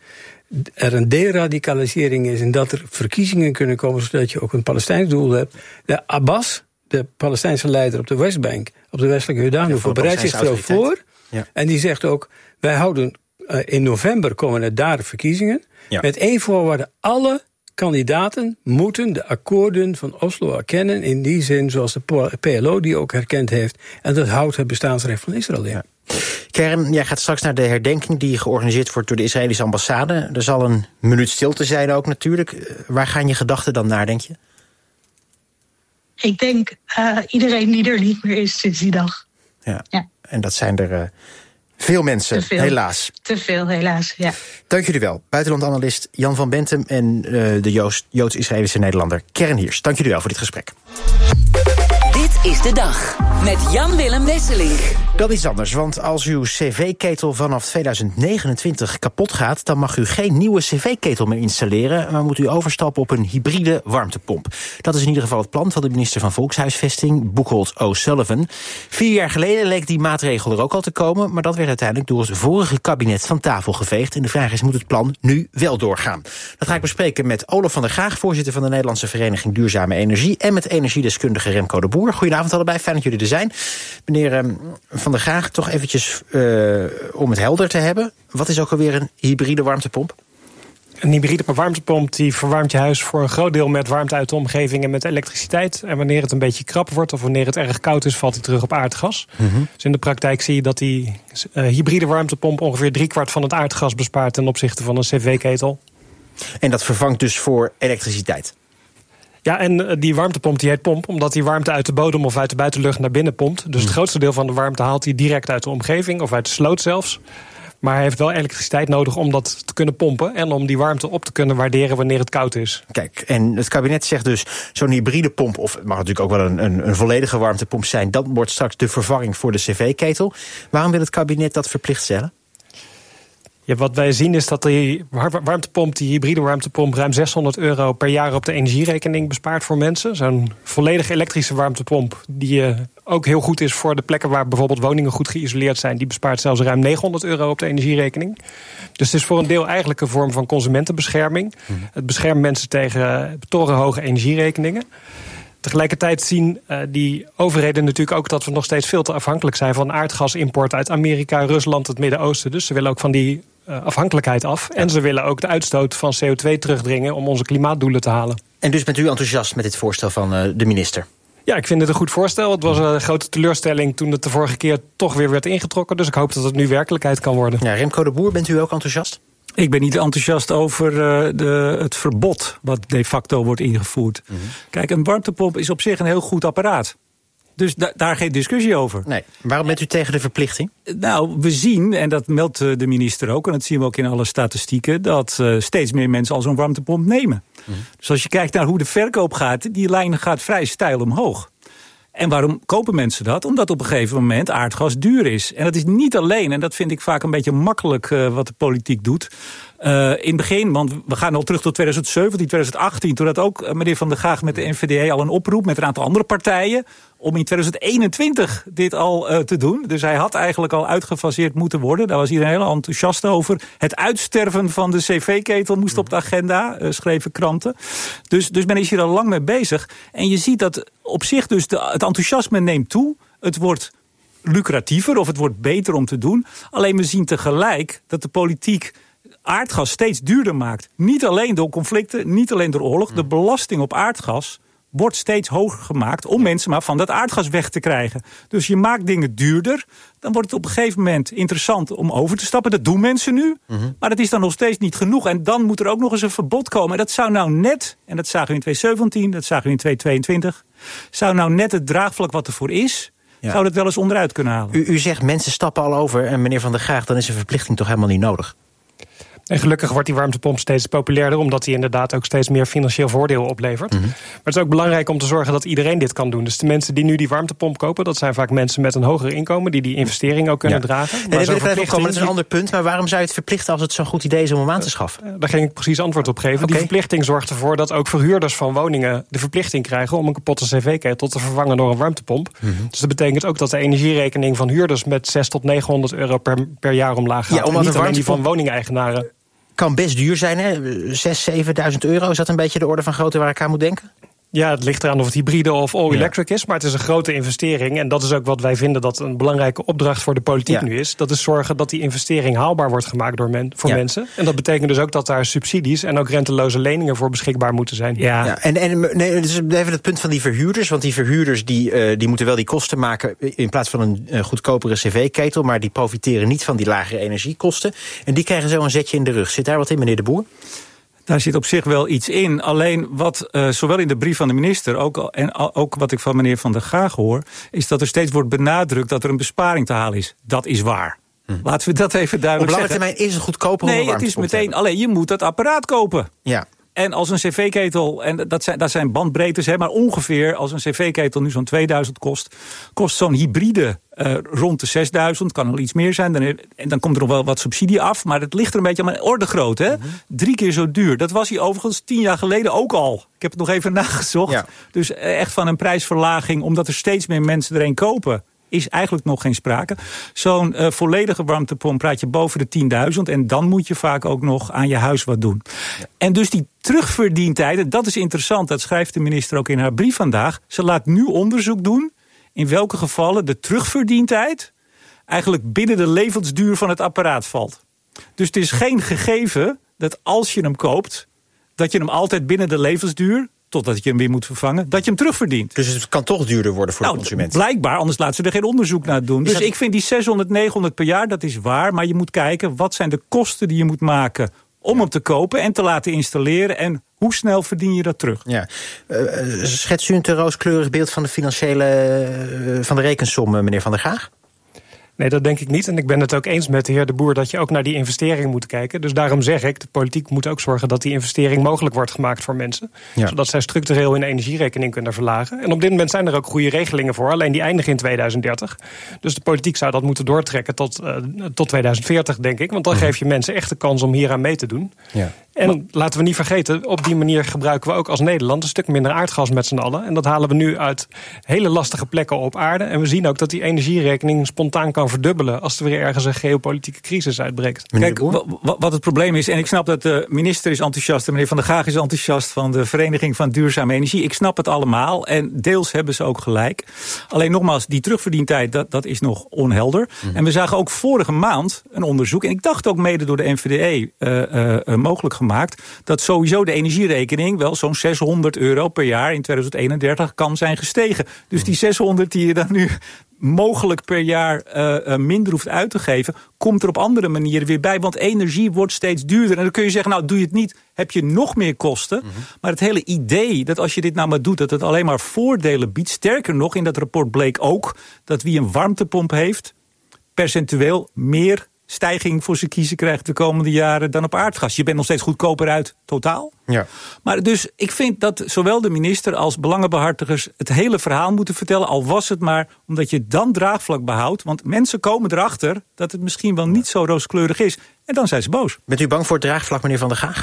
er een deradicalisering is en dat er verkiezingen kunnen komen, zodat je ook een Palestijns doel hebt. De Abbas, de Palestijnse leider op de Westbank, op de westelijke Jordaan, bereidt zich erop voor. Ja. En die zegt ook, wij houden uh, in november komen er daar verkiezingen. Ja. Met één voorwaarde, alle kandidaten moeten de akkoorden van Oslo erkennen, in die zin zoals de P L O die ook herkend heeft. En dat houdt het bestaansrecht van Israël in. Ja. Karen, jij gaat straks naar de herdenking die georganiseerd wordt door de Israëlische ambassade. Er zal een minuut stilte zijn ook natuurlijk. Waar gaan je gedachten dan naar, denk je? Ik denk uh, iedereen die er niet meer is sinds die dag. Ja, ja. En dat zijn er Uh... Veel mensen, Te veel. helaas. Te veel, helaas, ja. Dank jullie wel. Buitenlandanalist Jan van Bentem en uh, de Joost, Joods-Israëlische Nederlander Karen Hiers. Dank jullie wel voor dit gesprek. Dit is de dag met Jan-Willem Wesseling. Dat is anders, want als uw cv-ketel vanaf tweeduizend negenentwintig kapot gaat, dan mag u geen nieuwe cv-ketel meer installeren, maar moet u overstappen op een hybride warmtepomp. Dat is in ieder geval het plan van de minister van Volkshuisvesting, Buchholz O'Sullivan. Vier jaar geleden leek die maatregel er ook al te komen, maar dat werd uiteindelijk door het vorige kabinet van tafel geveegd. En de vraag is, moet het plan nu wel doorgaan? Dat ga ik bespreken met Olaf van der Graag, voorzitter van de Nederlandse Vereniging Duurzame Energie, en met energiedeskundige Remco de Boer. Goedenavond allebei, fijn dat jullie er zijn. Meneer um, Van der Graag, toch eventjes uh, om het helder te hebben. Wat is ook alweer een hybride warmtepomp? Een hybride warmtepomp die verwarmt je huis voor een groot deel met warmte uit de omgeving en met elektriciteit. En wanneer het een beetje krap wordt of wanneer het erg koud is, valt hij terug op aardgas. Mm-hmm. Dus in de praktijk zie je dat die uh, hybride warmtepomp ongeveer driekwart van het aardgas bespaart ten opzichte van een cv-ketel. En dat vervangt dus voor elektriciteit? Ja, en die warmtepomp die heet pomp, omdat die warmte uit de bodem of uit de buitenlucht naar binnen pompt. Dus het grootste deel van de warmte haalt hij direct uit de omgeving, of uit de sloot zelfs. Maar hij heeft wel elektriciteit nodig om dat te kunnen pompen en om die warmte op te kunnen waarderen wanneer het koud is. Kijk, en het kabinet zegt dus, zo'n hybride pomp, of het mag natuurlijk ook wel een, een, een volledige warmtepomp zijn, dat wordt straks de vervanging voor de cv-ketel. Waarom wil het kabinet dat verplicht stellen? Ja, wat wij zien is dat die warmtepomp, die hybride warmtepomp, ruim zeshonderd euro per jaar op de energierekening bespaart voor mensen. Zo'n volledig elektrische warmtepomp, die uh, ook heel goed is voor de plekken waar bijvoorbeeld woningen goed geïsoleerd zijn, die bespaart zelfs ruim negenhonderd euro op de energierekening. Dus het is voor een deel eigenlijk een vorm van consumentenbescherming. Hmm. Het beschermt mensen tegen torenhoge energierekeningen. Tegelijkertijd zien uh, die overheden natuurlijk ook dat we nog steeds veel te afhankelijk zijn van aardgasimport uit Amerika, Rusland, het Midden-Oosten. Dus ze willen ook van die uh, afhankelijkheid af. Ja. En ze willen ook de uitstoot van C O twee terugdringen om onze klimaatdoelen te halen. En dus bent u enthousiast met dit voorstel van uh, de minister? Ja, ik vind het een goed voorstel. Het was een grote teleurstelling toen het de vorige keer toch weer werd ingetrokken. Dus ik hoop dat het nu werkelijkheid kan worden. Ja, Remco de Boer, bent u ook enthousiast? Ik ben niet enthousiast over uh, de, het verbod wat de facto wordt ingevoerd. Mm-hmm. Kijk, een warmtepomp is op zich een heel goed apparaat. Dus da- daar geen discussie over. Nee. Waarom bent u tegen de verplichting? Nou, we zien, en dat meldt de minister ook, en dat zien we ook in alle statistieken, dat uh, steeds meer mensen al zo'n warmtepomp nemen. Mm-hmm. Dus als je kijkt naar hoe de verkoop gaat, die lijn gaat vrij steil omhoog. En waarom kopen mensen dat? Omdat op een gegeven moment aardgas duur is. En dat is niet alleen, en dat vind ik vaak een beetje makkelijk uh, wat de politiek doet. Uh, in het begin, want we gaan al terug tot twintig zeventien, twintig achttien... toen had ook uh, meneer Van der Gaag met de N V D A al een oproep met een aantal andere partijen om in twintig eenentwintig dit al uh, te doen. Dus hij had eigenlijk al uitgefaseerd moeten worden. Daar was iedereen heel enthousiast over. Het uitsterven van de cv-ketel moest op de agenda, uh, schreven kranten. Dus, dus men is hier al lang mee bezig. En je ziet dat op zich dus de, het enthousiasme neemt toe. Het wordt lucratiever of het wordt beter om te doen. Alleen we zien tegelijk dat de politiek aardgas steeds duurder maakt. Niet alleen door conflicten, niet alleen door oorlog. De belasting op aardgas wordt steeds hoger gemaakt om mensen maar van dat aardgas weg te krijgen. Dus je maakt dingen duurder, dan wordt het op een gegeven moment interessant om over te stappen. Dat doen mensen nu, mm-hmm. maar dat is dan nog steeds niet genoeg. En dan moet er ook nog eens een verbod komen. En dat zou nou net, en dat zagen we in twintig zeventien, dat zagen we in twintig tweeëntwintig... zou nou net het draagvlak wat ervoor is, ja. zou dat wel eens onderuit kunnen halen. U, u zegt mensen stappen al over en meneer Van der Gaag, dan is een verplichting toch helemaal niet nodig? En gelukkig wordt die warmtepomp steeds populairder, omdat die inderdaad ook steeds meer financieel voordeel oplevert. Mm-hmm. Maar het is ook belangrijk om te zorgen dat iedereen dit kan doen. Dus de mensen die nu die warmtepomp kopen, dat zijn vaak mensen met een hoger inkomen die die investering ook kunnen ja. dragen. Maar nee, dat, verplichting... dat is een ander punt, maar waarom zou je het verplichten als het zo'n goed idee is om hem aan te schaffen? Uh, daar ging ik precies antwoord op geven. Okay. Die verplichting zorgt ervoor dat ook verhuurders van woningen de verplichting krijgen om een kapotte cv-ketel te vervangen door een warmtepomp. Mm-hmm. Dus dat betekent ook dat de energierekening van huurders met zeshonderd tot negenhonderd euro per, per jaar omlaag gaat. Ja, en niet alleen die van woningeigenaren. Kan best duur zijn, hè? zesduizend, zevenduizend euro. Is dat een beetje de orde van grootte waar ik aan moet denken? Ja, het ligt eraan of het hybride of all-electric ja. is. Maar het is een grote investering. En dat is ook wat wij vinden dat een belangrijke opdracht voor de politiek ja. nu is. Dat is zorgen dat die investering haalbaar wordt gemaakt door men, voor ja. mensen. En dat betekent dus ook dat daar subsidies en ook renteloze leningen voor beschikbaar moeten zijn. Ja, ja. En, en nee, dus even het punt van die verhuurders. Want die verhuurders die, uh, die moeten wel die kosten maken in plaats van een uh, goedkopere cv-ketel. Maar die profiteren niet van die lagere energiekosten. En die krijgen zo een zetje in de rug. Zit daar wat in, meneer De Boer? Daar zit op zich wel iets in. Alleen wat uh, zowel in de brief van de minister ook, en ook wat ik van meneer Van der Gaag hoor, is dat er steeds wordt benadrukt dat er een besparing te halen is. Dat is waar. Hm. Laten we dat even duidelijk zeggen. Op lange termijn is het goedkoper om nee, het is meteen. Alleen je moet dat apparaat kopen. Ja. En als een cv-ketel, en dat zijn, dat zijn bandbreedtes, hè, maar ongeveer als een cv-ketel nu zo'n tweeduizend kost, kost zo'n hybride uh, rond de zesduizend, kan er iets meer zijn. Dan, en dan komt er nog wel wat subsidie af, maar het ligt er een beetje aan orde groot. Hè? Mm-hmm. Drie keer zo duur. Dat was hij overigens tien jaar geleden ook al. Ik heb het nog even nagezocht. Ja. Dus echt van een prijsverlaging, omdat er steeds meer mensen er een kopen, is eigenlijk nog geen sprake. Zo'n uh, volledige warmtepomp praat je boven de tienduizend... en dan moet je vaak ook nog aan je huis wat doen. Ja. En dus die terugverdientijden, dat is interessant. Dat schrijft de minister ook in haar brief vandaag. Ze laat nu onderzoek doen in welke gevallen de terugverdientijd eigenlijk binnen de levensduur van het apparaat valt. Dus het is geen gegeven dat als je hem koopt, dat je hem altijd binnen de levensduur, totdat je hem weer moet vervangen, dat je hem terugverdient. Dus het kan toch duurder worden voor nou, de consument? Blijkbaar, anders laten ze er geen onderzoek naar doen. Dus dat... ik vind die zeshonderd, negenhonderd per jaar, dat is waar. Maar je moet kijken, wat zijn de kosten die je moet maken om ja. hem te kopen en te laten installeren, en hoe snel verdien je dat terug? Ja. Uh, schetst u een te rooskleurig beeld van de financiële, uh, van de rekensom, meneer Van der Gaag? Nee, dat denk ik niet. En ik ben het ook eens met de heer De Boer dat je ook naar die investering moet kijken. Dus daarom zeg ik, de politiek moet ook zorgen dat die investering mogelijk wordt gemaakt voor mensen. Ja. Zodat zij structureel hun energierekening kunnen verlagen. En op dit moment zijn er ook goede regelingen voor. Alleen die eindigen in tweeduizend dertig. Dus de politiek zou dat moeten doortrekken tot, uh, tot tweeduizend veertig, denk ik. Want dan geef je mensen echt de kans om hier aan mee te doen. Ja. En maar, laten we niet vergeten, op die manier gebruiken we ook als Nederland een stuk minder aardgas met z'n allen. En dat halen we nu uit hele lastige plekken op aarde. En we zien ook dat die energierekening spontaan kan verdubbelen als er weer ergens een geopolitieke crisis uitbreekt. Kijk, wat het probleem is, en ik snap dat de minister is enthousiast, de meneer Van der Gaag is enthousiast van de Vereniging van Duurzame Energie. Ik snap het allemaal en deels hebben ze ook gelijk. Alleen nogmaals, die terugverdientijd, dat, dat is nog onhelder. Mm. En we zagen ook vorige maand een onderzoek, en ik dacht ook mede door de N V D E uh, uh, mogelijk gemaakt, dat sowieso de energierekening wel zo'n zeshonderd euro per jaar in tweeduizend eenendertig kan zijn gestegen. Dus die zeshonderd die je dan nu mogelijk per jaar uh, uh, minder hoeft uit te geven, komt er op andere manieren weer bij. Want energie wordt steeds duurder. En dan kun je zeggen, nou doe je het niet, heb je nog meer kosten. Mm-hmm. Maar het hele idee dat als je dit nou maar doet, dat het alleen maar voordelen biedt. Sterker nog, in dat rapport bleek ook dat wie een warmtepomp heeft, percentueel meer stijging voor zijn kiezen krijgt de komende jaren dan op aardgas. Je bent nog steeds goedkoper uit, totaal. Ja. Maar dus ik vind dat zowel de minister als belangenbehartigers het hele verhaal moeten vertellen, al was het maar omdat je dan draagvlak behoudt. Want mensen komen erachter dat het misschien wel niet zo rooskleurig is. En dan zijn ze boos. Bent u bang voor het draagvlak, meneer Van der Gaag?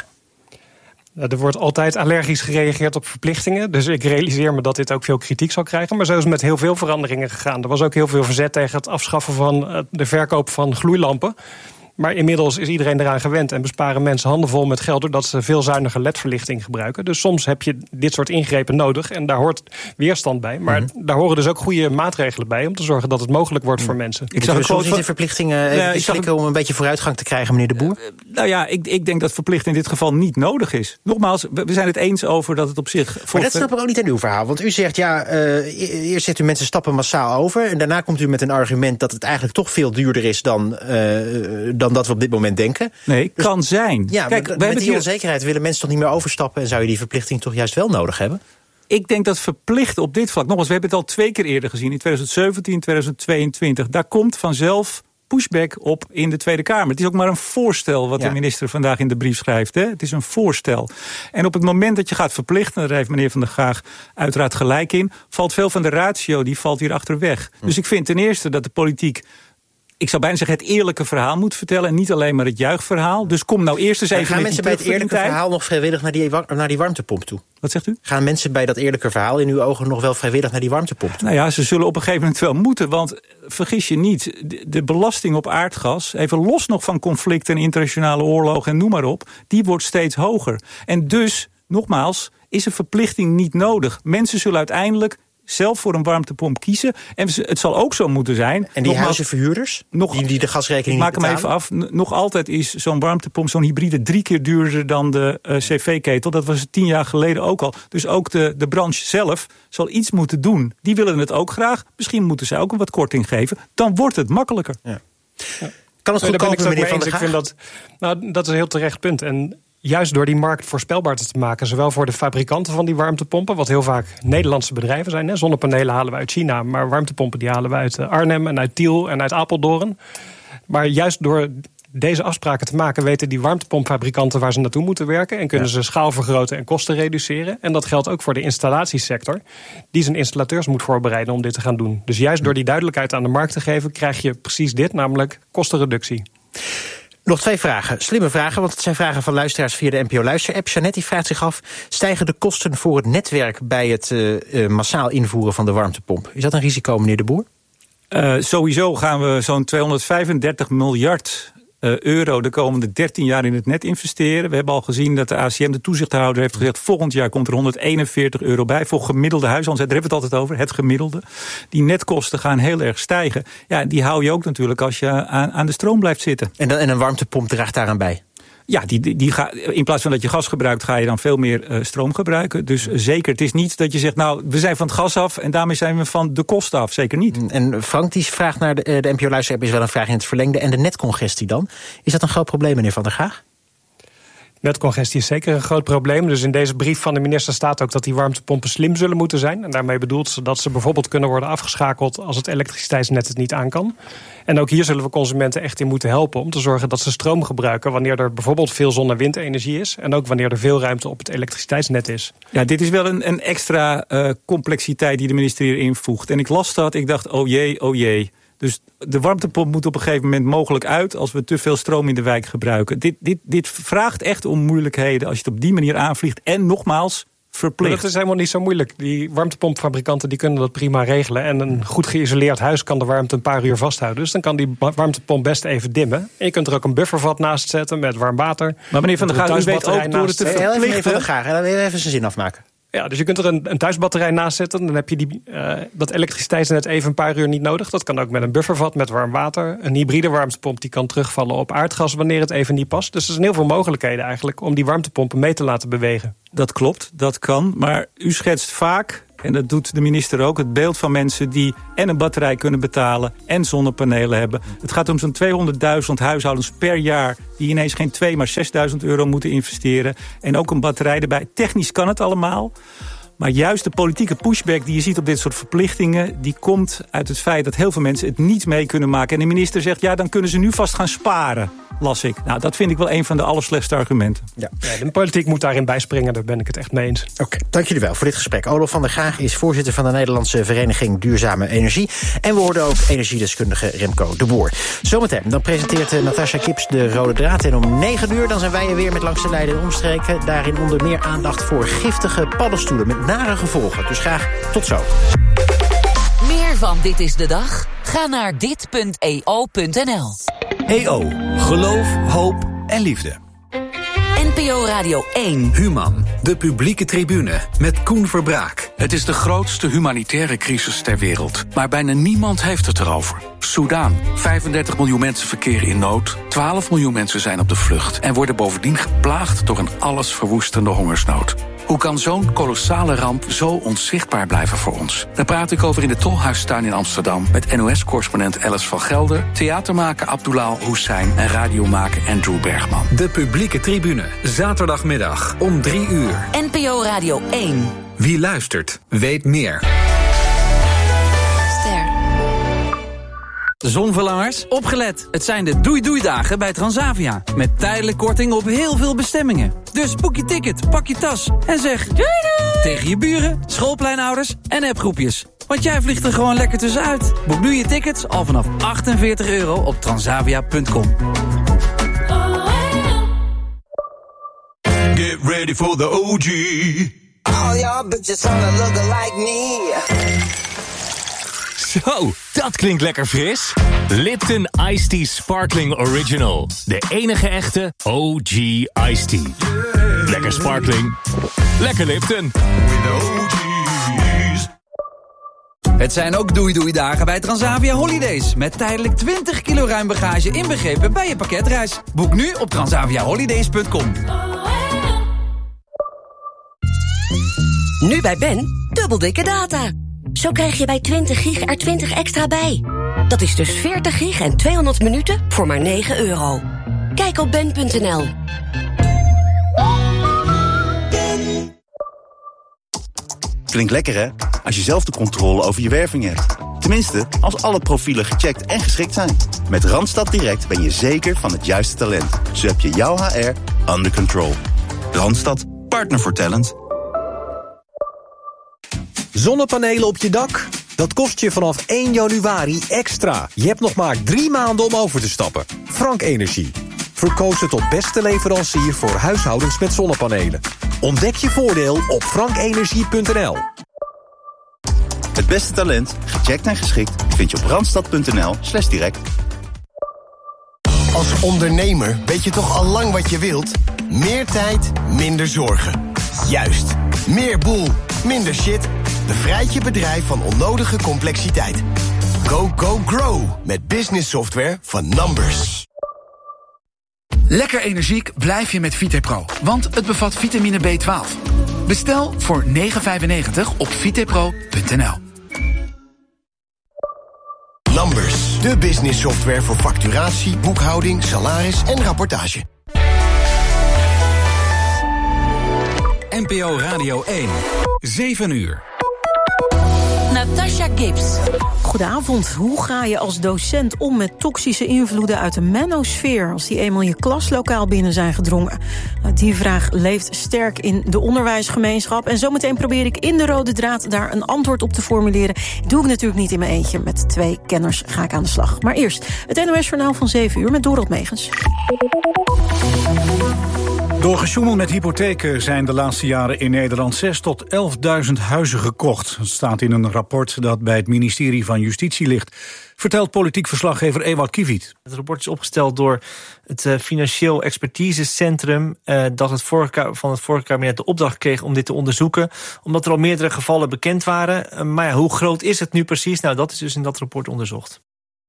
Er wordt altijd allergisch gereageerd op verplichtingen. Dus ik realiseer me dat dit ook veel kritiek zal krijgen. Maar zo is het met heel veel veranderingen gegaan. Er was ook heel veel verzet tegen het afschaffen van de verkoop van gloeilampen. Maar inmiddels is iedereen eraan gewend en besparen mensen handenvol met geld doordat ze veel zuiniger L E D-verlichting gebruiken. Dus soms heb je dit soort ingrepen nodig en daar hoort weerstand bij. Maar mm-hmm. daar horen dus ook goede maatregelen bij om te zorgen dat het mogelijk wordt mm. voor mensen. Ik zag soms niet de verplichtingen even ja, slikken om een beetje vooruitgang te krijgen, meneer De Boer? Uh, nou ja, ik, ik denk dat verplicht in dit geval niet nodig is. Nogmaals, we, we zijn het eens over dat het op zich... Maar dat snap ik ook niet aan uw verhaal. Want u zegt, ja, uh, eerst zegt u mensen stappen massaal over en daarna komt u met een argument dat het eigenlijk toch veel duurder is dan, uh, dan dat we op dit moment denken. Nee, dus, kan zijn. Ja, Kijk, met, met die onzekerheid willen mensen toch niet meer overstappen en zou je die verplichting toch juist wel nodig hebben? Ik denk dat verplicht op dit vlak, nogmaals, we hebben het al twee keer eerder gezien, in tweeduizend zeventien, tweeduizend tweeëntwintig, daar komt vanzelf pushback op in de Tweede Kamer. Het is ook maar een voorstel wat ja. de minister vandaag in de brief schrijft. Hè? Het is een voorstel. En op het moment dat je gaat verplichten, daar heeft meneer Van der Gaag uiteraard gelijk in, valt veel van de ratio, die valt hier achterweg. Hm. Dus ik vind ten eerste dat de politiek, ik zou bijna zeggen, het eerlijke verhaal moet vertellen en niet alleen maar het juichverhaal. Dus kom nou eerst eens even gaan met mensen bij het eerlijke verhaal nog vrijwillig naar die, naar die warmtepomp toe? Wat zegt u? Gaan mensen bij dat eerlijke verhaal in uw ogen nog wel vrijwillig naar die warmtepomp toe? Nou ja, ze zullen op een gegeven moment wel moeten. Want vergis je niet, de, de belasting op aardgas, even los nog van conflicten en internationale oorlogen en noem maar op, die wordt steeds hoger. En dus, nogmaals, is een verplichting niet nodig. Mensen zullen uiteindelijk zelf voor een warmtepomp kiezen. En het zal ook zo moeten zijn. En die nogmaals, huizenverhuurders? Nog, die, die de gasrekening niet betalen? Maak hem even af. Nog altijd is zo'n warmtepomp, zo'n hybride, drie keer duurder dan de uh, cv-ketel. Dat was tien jaar geleden ook al. Dus ook de, de branche zelf zal iets moeten doen. Die willen het ook graag. Misschien moeten zij ook een wat korting geven. Dan wordt het makkelijker. Ja. Ja. Kan het goed komen, meneer Van der Gaag? Ik vind dat, nou, dat is een heel terecht punt. En juist door die markt voorspelbaar te maken, zowel voor de fabrikanten van die warmtepompen, wat heel vaak Nederlandse bedrijven zijn. Hè. Zonnepanelen halen we uit China, maar warmtepompen die halen we uit Arnhem en uit Tiel en uit Apeldoorn. Maar juist door deze afspraken te maken, weten die warmtepompfabrikanten waar ze naartoe moeten werken en kunnen ja. ze schaal vergroten en kosten reduceren. En dat geldt ook voor de installatiesector, die zijn installateurs moet voorbereiden om dit te gaan doen. Dus juist door die duidelijkheid aan de markt te geven, krijg je precies dit, namelijk kostenreductie. Nog twee vragen. Slimme vragen, want het zijn vragen van luisteraars via de N P O Luister-app. Jeannette die vraagt zich af, stijgen de kosten voor het netwerk bij het uh, uh, massaal invoeren van de warmtepomp? Is dat een risico, meneer De Boer? Uh, sowieso gaan we zo'n tweehonderdvijfendertig miljard uh, euro de komende dertien jaar in het net investeren. We hebben al gezien dat de A C M, de toezichthouder, heeft gezegd, volgend jaar komt er honderdeenenveertig euro bij voor gemiddelde huishoudens. Daar hebben we het altijd over, het gemiddelde. Die netkosten gaan heel erg stijgen. Ja, die hou je ook natuurlijk als je aan, aan de stroom blijft zitten. En, dan, en een warmtepomp draagt daaraan bij? Ja, die, die, die ga, in plaats van dat je gas gebruikt, ga je dan veel meer uh, stroom gebruiken. Dus uh, zeker, het is niet dat je zegt, nou, we zijn van het gas af en daarmee zijn we van de kosten af. Zeker niet. En Frank, die vraag naar de, de N P O Luister-app is wel een vraag in het verlengde. En de netcongestie dan? Is dat een groot probleem, meneer Van der Gaag? Met congestie is zeker een groot probleem. Dus in deze brief van de minister staat ook dat die warmtepompen slim zullen moeten zijn. En daarmee bedoelt ze dat ze bijvoorbeeld kunnen worden afgeschakeld als het elektriciteitsnet het niet aan kan. En ook hier zullen we consumenten echt in moeten helpen om te zorgen dat ze stroom gebruiken wanneer er bijvoorbeeld veel zon- en windenergie is. En ook wanneer er veel ruimte op het elektriciteitsnet is. Ja, dit is wel een, een extra uh, complexiteit die de minister hier invoegt. En ik las dat, ik dacht, oh jee, oh jee. Dus de warmtepomp moet op een gegeven moment mogelijk uit als we te veel stroom in de wijk gebruiken. Dit, dit, dit vraagt echt om moeilijkheden als je het op die manier aanvliegt. En nogmaals, verplicht. Maar dat is helemaal niet zo moeilijk. Die warmtepompfabrikanten die kunnen dat prima regelen. En een goed geïsoleerd huis kan de warmte een paar uur vasthouden. Dus dan kan die warmtepomp best even dimmen. En je kunt er ook een buffervat naast zetten met warm water. Maar meneer Van der Gaag, u weet ook door het te verplichten. Meneer Van der Gaag, even zijn zin afmaken. Ja, dus je kunt er een, een thuisbatterij naast zetten. Dan heb je die, uh, dat elektriciteitsnet even een paar uur niet nodig. Dat kan ook met een buffervat, met warm water. Een hybride warmtepomp die kan terugvallen op aardgas wanneer het even niet past. Dus er zijn heel veel mogelijkheden eigenlijk om die warmtepompen mee te laten bewegen. Dat klopt, dat kan. Maar u schetst vaak, en dat doet de minister ook, het beeld van mensen die en een batterij kunnen betalen en zonnepanelen hebben. Het gaat om zo'n tweehonderdduizend huishoudens per jaar die ineens geen twee, maar zesduizend euro moeten investeren. En ook een batterij erbij. Technisch kan het allemaal. Maar juist de politieke pushback die je ziet op dit soort verplichtingen, die komt uit het feit dat heel veel mensen het niet mee kunnen maken. En de minister zegt, ja, dan kunnen ze nu vast gaan sparen, las ik. Nou, dat vind ik wel een van de allerslechtste argumenten. Ja, de politiek moet daarin bijspringen, daar ben ik het echt mee eens. Oké, okay, dank jullie wel voor dit gesprek. Olof van der Gaag is voorzitter van de Nederlandse Vereniging Duurzame Energie. En we hoorden ook energiedeskundige Remco de Boer. Zometeen, dan presenteert uh, Natasja Kips de Rode Draad. En om negen uur dan zijn wij er weer met Langs de Lijn en Omstreken. Daarin onder meer aandacht voor giftige paddenstoelen met nare gevolgen. Dus graag tot zo. Meer van Dit is de Dag? Ga naar dit punt e o punt n l. E O. Geloof, hoop en liefde. N P O Radio één. Human, de publieke tribune met Koen Verbraak. Het is de grootste humanitaire crisis ter wereld. Maar bijna niemand heeft het erover. Soedan. vijfendertig miljoen mensen verkeren in nood. twaalf miljoen mensen zijn op de vlucht. En worden bovendien geplaagd door een allesverwoestende hongersnood. Hoe kan zo'n kolossale ramp zo onzichtbaar blijven voor ons? Daar praat ik over in de Tolhuistuin in Amsterdam met N O S-correspondent Alice van Gelder, theatermaker Abdullah Hussein en radiomaker Andrew Bergman. De publieke tribune, zaterdagmiddag om drie uur. N P O Radio één. Wie luistert, weet meer. Zonverlangers, opgelet. Het zijn de doei-doei-dagen bij Transavia. Met tijdelijk korting op heel veel bestemmingen. Dus boek je ticket, pak je tas en zeg doei doei tegen je buren, schoolpleinouders en appgroepjes. Want jij vliegt er gewoon lekker tussenuit. Boek nu je tickets al vanaf achtenveertig euro op transavia punt com. Get ready for the O G. All y'all bitches wanna look like me. Zo, dat klinkt lekker fris. Lipton Iced Tea Sparkling Original. De enige echte O G Iced Tea. Lekker sparkling. Lekker Lipton. Het zijn ook doei-doei-dagen bij Transavia Holidays. Met tijdelijk twintig kilo ruim bagage inbegrepen bij je pakketreis. Boek nu op transavia holidays punt com. Nu bij Ben, dubbel dikke data. Zo krijg je bij twintig gig er twintig extra bij. Dat is dus veertig gig en tweehonderd minuten voor maar negen euro. Kijk op ben punt n l. Klinkt lekker, hè? Als je zelf de controle over je werving hebt. Tenminste, als alle profielen gecheckt en geschikt zijn. Met Randstad Direct ben je zeker van het juiste talent. Zo heb je jouw H R under control. Randstad, partner voor talent. Zonnepanelen op je dak? Dat kost je vanaf één januari extra. Je hebt nog maar drie maanden om over te stappen. Frank Energie. Verkozen tot beste leverancier voor huishoudens met zonnepanelen. Ontdek je voordeel op frank energie punt n l. Het beste talent, gecheckt en geschikt, vind je op randstad punt n l slash direct. Als ondernemer weet je toch al lang wat je wilt? Meer tijd, minder zorgen. Juist. Meer boel, minder shit. Bevrijd je bedrijf van onnodige complexiteit. Go, go, grow. Met business software van Numbers. Lekker energiek blijf je met Vitepro, want het bevat vitamine B twaalf. Bestel voor negen vijfennegentig op vitepro punt n l. Numbers, de business software voor facturatie, boekhouding, salaris en rapportage. N P O Radio één. zeven uur. Natasha Gibbs. Goedenavond. Hoe ga je als docent om met toxische invloeden uit de manosfeer als die eenmaal je klaslokaal binnen zijn gedrongen? Nou, die vraag leeft sterk in de onderwijsgemeenschap. En zometeen probeer ik in de rode draad daar een antwoord op te formuleren. Doe ik natuurlijk niet in mijn eentje. Met twee kenners ga ik aan de slag. Maar eerst het N O S-journaal van zeven uur met Dorot Megens. Door gesjoemel met hypotheken zijn de laatste jaren in Nederland zes tot elfduizend huizen gekocht. Dat staat in een rapport dat bij het ministerie van Justitie ligt, vertelt politiek verslaggever Ewout Kiviet. Het rapport is opgesteld door het uh, Financieel Expertisecentrum uh, dat het vorige, van het vorige kabinet de opdracht kreeg om dit te onderzoeken, omdat er al meerdere gevallen bekend waren. Uh, maar ja, hoe groot is het nu precies? Nou, dat is dus in dat rapport onderzocht.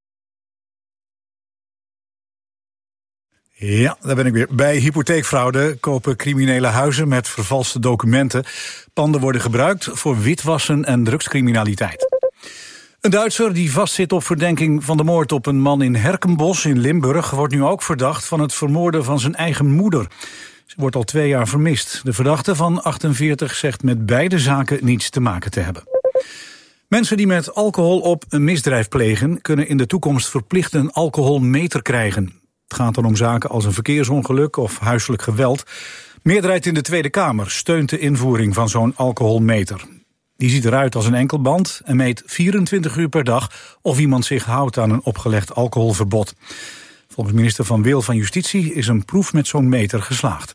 Ja, daar ben ik weer. Bij hypotheekfraude kopen criminelen huizen met vervalste documenten. Panden worden gebruikt voor witwassen en drugscriminaliteit. Een Duitser die vastzit op verdenking van de moord op een man in Herkenbosch in Limburg wordt nu ook verdacht van het vermoorden van zijn eigen moeder. Ze wordt al twee jaar vermist. De verdachte van achtenveertig zegt met beide zaken niets te maken te hebben. Mensen die met alcohol op een misdrijf plegen kunnen in de toekomst verplicht een alcoholmeter krijgen. Het gaat dan om zaken als een verkeersongeluk of huiselijk geweld. Meerderheid in de Tweede Kamer steunt de invoering van zo'n alcoholmeter. Die ziet eruit als een enkelband en meet vierentwintig uur per dag of iemand zich houdt aan een opgelegd alcoholverbod. Volgens minister Van Wil van Justitie is een proef met zo'n meter geslaagd.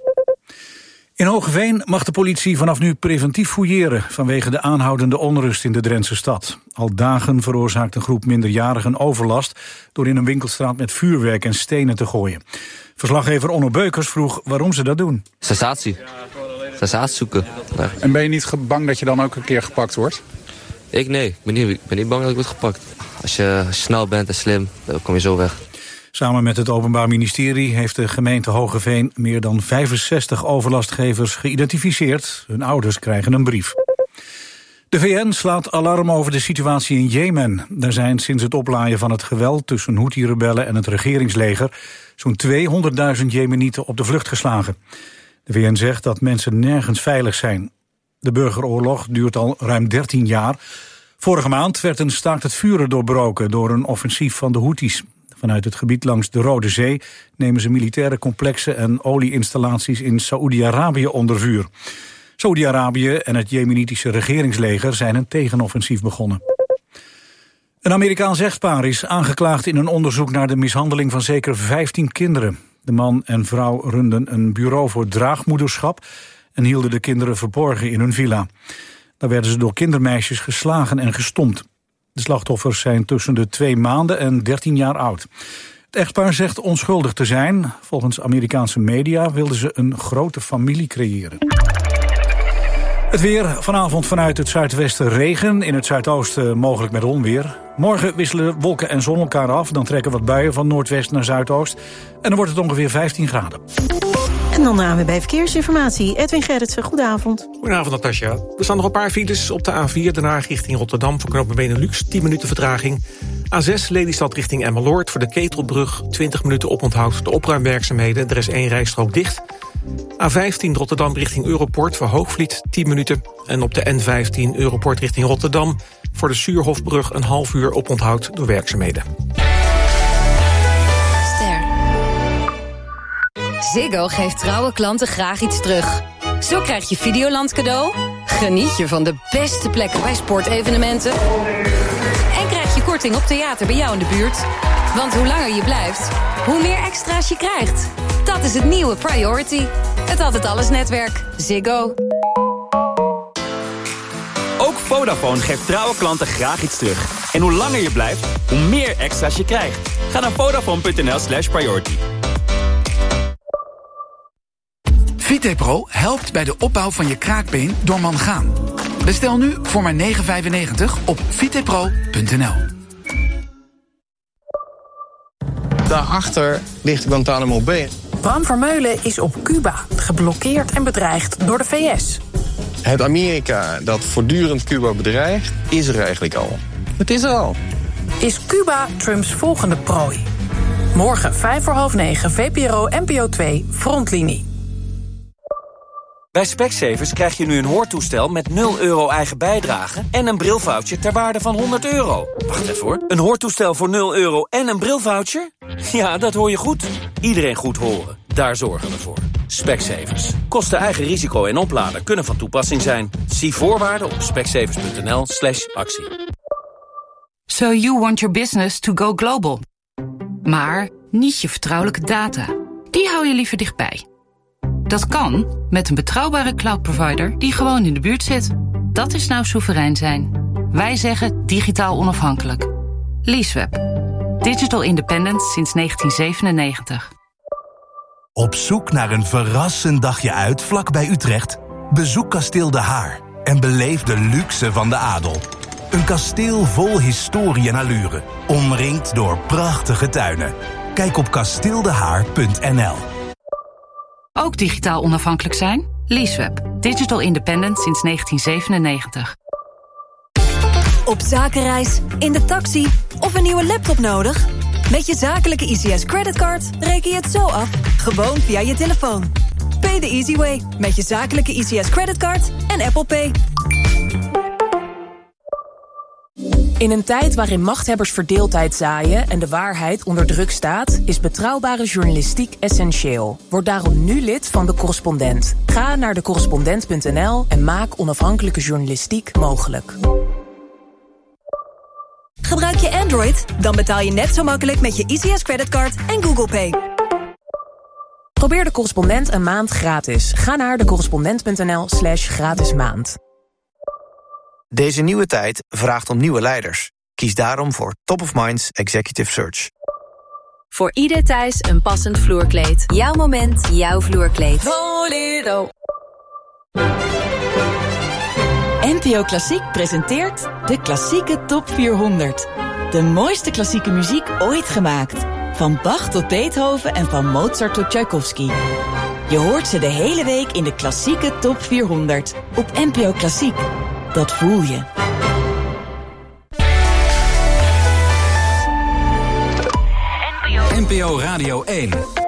In Hoogeveen mag de politie vanaf nu preventief fouilleren vanwege de aanhoudende onrust in de Drentse stad. Al dagen veroorzaakt een groep minderjarigen overlast door in een winkelstraat met vuurwerk en stenen te gooien. Verslaggever Onno Beukers vroeg waarom ze dat doen. Sensatie. Sensatie zoeken. Ja. En ben je niet bang dat je dan ook een keer gepakt wordt? Ik nee, ik ben niet, ik ben niet bang dat ik word gepakt. Als je snel bent en slim, dan kom je zo weg. Samen met het Openbaar Ministerie heeft de gemeente Hoogeveen meer dan vijfenzestig overlastgevers geïdentificeerd. Hun ouders krijgen een brief. De V N slaat alarm over de situatie in Jemen. Daar zijn sinds het oplaaien van het geweld tussen Houthi-rebellen en het regeringsleger zo'n tweehonderdduizend Jemenieten op de vlucht geslagen. De V N zegt dat mensen nergens veilig zijn. De burgeroorlog duurt al ruim dertien jaar. Vorige maand werd een staakt het vuren doorbroken door een offensief van de Houthis. Vanuit het gebied langs de Rode Zee nemen ze militaire complexen en olieinstallaties in Saoedi-Arabië onder vuur. Saoedi-Arabië en het Jemenitische regeringsleger zijn een tegenoffensief begonnen. Een Amerikaans echtpaar is aangeklaagd in een onderzoek naar de mishandeling van zeker vijftien kinderen. De man en vrouw runden een bureau voor draagmoederschap en hielden de kinderen verborgen in hun villa. Daar werden ze door kindermeisjes geslagen en gestompt. De slachtoffers zijn tussen de twee maanden en dertien jaar oud. Het echtpaar zegt onschuldig te zijn. Volgens Amerikaanse media wilden ze een grote familie creëren. Het weer, vanavond vanuit het zuidwesten regen, in het zuidoosten mogelijk met onweer. Morgen wisselen wolken en zon elkaar af, dan trekken wat buien van noordwest naar zuidoost. En dan wordt het ongeveer vijftien graden. En dan de A N W B Verkeersinformatie. Edwin Gerritsen, goedenavond. Goedenavond, Natasja. Er staan nog een paar files op de A vier, Den Haag richting Rotterdam voor knooppunt Benelux, tien minuten vertraging. A zes, Lelystad richting Emmeloord voor de Ketelbrug, twintig minuten oponthoud, de opruimwerkzaamheden. Er is één rijstrook dicht. A vijftien, Rotterdam richting Europort voor Hoogvliet, tien minuten. En op de N vijftien, Europort richting Rotterdam voor de Suurhofbrug een half uur oponthoud door werkzaamheden. Ziggo geeft trouwe klanten graag iets terug. Zo krijg je Videoland cadeau, geniet je van de beste plekken bij sportevenementen en krijg je korting op theater bij jou in de buurt. Want hoe langer je blijft, hoe meer extra's je krijgt. Dat is het nieuwe Priority. Het Altijd Alles netwerk. Ziggo. Ook Vodafone geeft trouwe klanten graag iets terug. En hoe langer je blijft, hoe meer extra's je krijgt. Ga naar vodafone.nl slash priority. VitePro helpt bij de opbouw van je kraakbeen door mangaan. Bestel nu voor maar negen vijfennegentig op vitepro punt n l. Daarachter ligt Guantanamo Bay. Bram Vermeulen is op Cuba, geblokkeerd en bedreigd door de V S. Het Amerika dat voortdurend Cuba bedreigt, is er eigenlijk al. Het is er al. Is Cuba Trumps volgende prooi? Morgen vijf voor half negen, V P R O N P O twee, Frontlinie. Bij Specsavers krijg je nu een hoortoestel met nul euro eigen bijdrage en een brilvoucher ter waarde van honderd euro. Wacht even hoor. Een hoortoestel voor nul euro en een brilvoucher? Ja, dat hoor je goed. Iedereen goed horen. Daar zorgen we voor. Specsavers. Kosten eigen risico en opladen kunnen van toepassing zijn. Zie voorwaarden op specsavers.nl slash actie. So you want your business to go global. Maar niet je vertrouwelijke data. Die hou je liever dichtbij. Dat kan met een betrouwbare cloud-provider die gewoon in de buurt zit. Dat is nou soeverein zijn. Wij zeggen digitaal onafhankelijk. Leaseweb. Digital independent sinds negentien zevenennegentig. Op zoek naar een verrassend dagje uit vlak bij Utrecht? Bezoek Kasteel De Haar en beleef de luxe van de adel. Een kasteel vol historie en allure, omringd door prachtige tuinen. Kijk op kasteeldehaar punt n l. Ook digitaal onafhankelijk zijn? Leaseweb. Digital independent sinds negentien zevenennegentig. Op zakenreis, in de taxi of een nieuwe laptop nodig? Met je zakelijke I C S creditcard reken je het zo af, gewoon via je telefoon. Pay the easy way met je zakelijke I C S creditcard en Apple Pay. In een tijd waarin machthebbers verdeeldheid zaaien en de waarheid onder druk staat, is betrouwbare journalistiek essentieel. Word daarom nu lid van De Correspondent. Ga naar de correspondent punt n l en maak onafhankelijke journalistiek mogelijk. Gebruik je Android? Dan betaal je net zo makkelijk met je I C S creditcard en Google Pay. Probeer De Correspondent een maand gratis. Ga naar de correspondent punt n l slash gratis maand. Deze nieuwe tijd vraagt om nieuwe leiders. Kies daarom voor Top of Minds Executive Search. Voor ieder thuis een passend vloerkleed. Jouw moment, jouw vloerkleed. Voledo. N P O Klassiek presenteert de klassieke top vierhonderd. De mooiste klassieke muziek ooit gemaakt. Van Bach tot Beethoven en van Mozart tot Tchaikovsky. Je hoort ze de hele week in de klassieke top vierhonderd. Op N P O Klassiek. Dat voel je. N P O Radio één.